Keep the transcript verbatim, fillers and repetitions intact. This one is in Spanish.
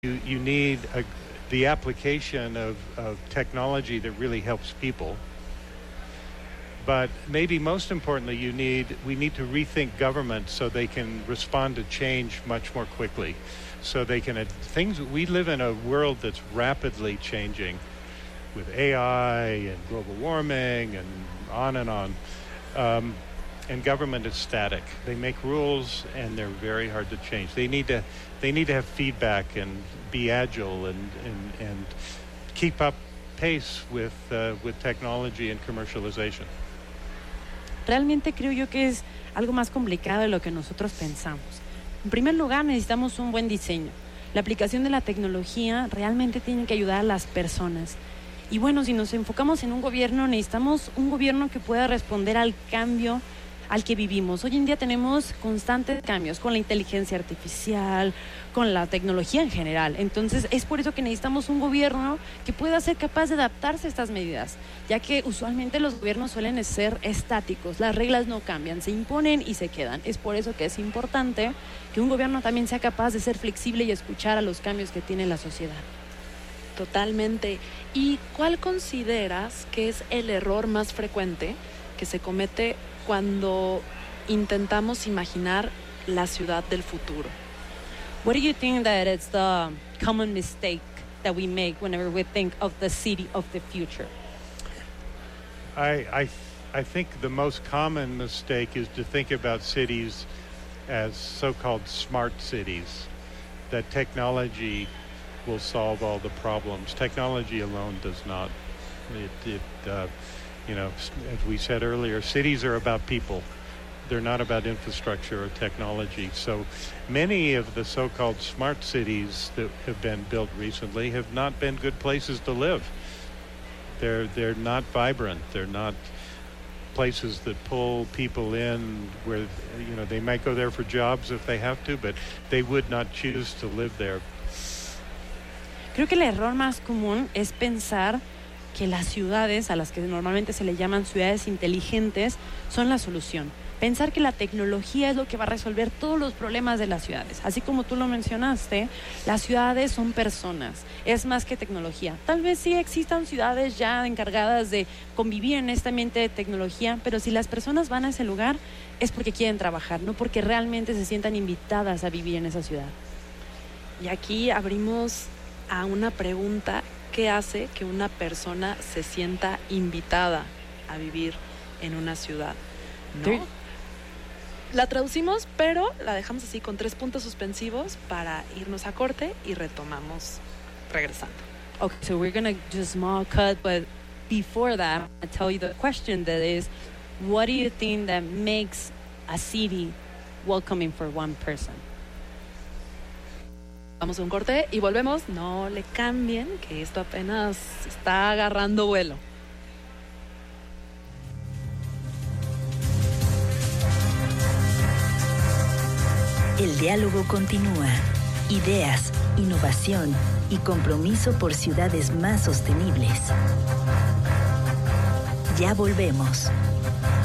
You, you need a, the application of, of technology that really helps people. But maybe most importantly, you need we need to rethink government so they can respond to change much more quickly. So they can uh, things we live in a world that's rapidly changing with A I and global warming and on and on. Um, and government is static. They make rules and they're very hard to change. They need to they need to have feedback and be agile and and, and keep up pace with uh, with technology and commercialization. Realmente creo yo que es algo más complicado de lo que nosotros pensamos. En primer lugar, necesitamos un buen diseño. La aplicación de la tecnología realmente tiene que ayudar a las personas. Y bueno, si nos enfocamos en un gobierno, necesitamos un gobierno que pueda responder al cambio al que vivimos. Hoy en día tenemos constantes cambios con la inteligencia artificial, con la tecnología en general. Entonces, es por eso que necesitamos un gobierno que pueda ser capaz de adaptarse a estas medidas, ya que usualmente los gobiernos suelen ser estáticos, las reglas no cambian, se imponen y se quedan. Es por eso que es importante que un gobierno también sea capaz de ser flexible y escuchar a los cambios que tiene la sociedad. Totalmente. ¿Y cuál consideras que es el error más frecuente que se comete cuando intentamos imaginar la ciudad del futuro? What do you think that it's the common mistake that we make whenever we think of the city of the future? I I I think the most common mistake is to think about cities as so-called smart cities, that technology will solve all the problems. Technology alone does not. It, it uh, you know, as we said earlier, cities are about people. They're not about infrastructure or technology. So many of the so-called smart cities that have been built recently have not been good places to live. They're they're not vibrant. They're not places that pull people in where, you know, they might go there for jobs if they have to, but they would not choose to live there. Creo que el error más común es pensar que las ciudades, a las que normalmente se le llaman ciudades inteligentes, son la solución. Pensar que la tecnología es lo que va a resolver todos los problemas de las ciudades. Así como tú lo mencionaste, las ciudades son personas, es más que tecnología. Tal vez sí existan ciudades ya encargadas de convivir en este ambiente de tecnología, pero si las personas van a ese lugar es porque quieren trabajar, no porque realmente se sientan invitadas a vivir en esa ciudad. Y aquí abrimos a una pregunta: ¿qué hace que una persona se sienta invitada a vivir en una ciudad? ¿No? La traducimos, pero la dejamos así con tres puntos suspensivos para irnos a corte y retomamos regresando. Okay, so we're going to do a small cut, but before that, I'll tell you the question that is, what do you think that makes a city welcoming for one person? Vamos a un corte y volvemos. No le cambien, que esto apenas está agarrando vuelo. El diálogo continúa. Ideas, innovación y compromiso por ciudades más sostenibles. Ya volvemos.